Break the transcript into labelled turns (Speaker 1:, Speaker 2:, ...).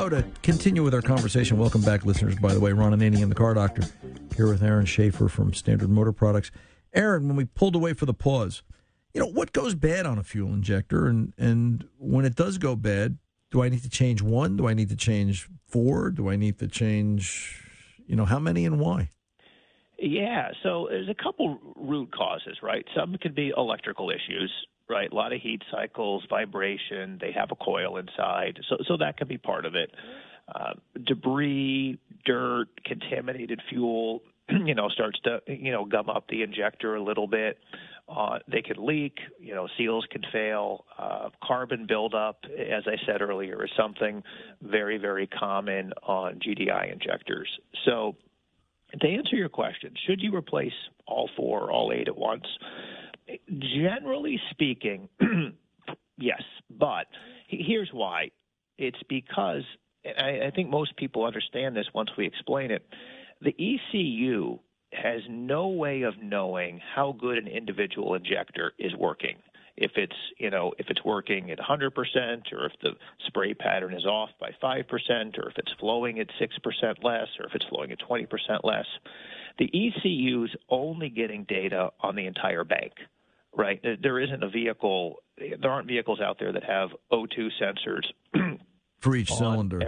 Speaker 1: to continue with our conversation, welcome back, listeners, by the way. Ron Ananian, the car doctor, here with Aaron Schaefer from Standard Motor Products. Aaron, when we pulled away for the pause, what goes bad on a fuel injector? And when it does go bad, do I need to change one? Do I need to change four? Do I need to change, how many and why?
Speaker 2: Yeah, so there's a couple root causes, right? Some could be electrical issues, right? A lot of heat cycles, vibration. They have a coil inside, so that could be part of it. Debris, dirt, contaminated fuel, starts to gum up the injector a little bit. They could leak. Seals can fail. Carbon buildup, as I said earlier, is something very, very common on GDI injectors. So, to answer your question, should you replace all four or all eight at once? Generally speaking, yes, but here's why. It's because, I think most people understand this once we explain it, the ECU has no way of knowing how good an individual injector is working. If it's working at 100%, or if the spray pattern is off by 5%, or if it's flowing at 6% less, or if it's flowing at 20% less, the ECU is only getting data on the entire bank, right? There aren't vehicles out there that have O2 sensors
Speaker 1: for each cylinder.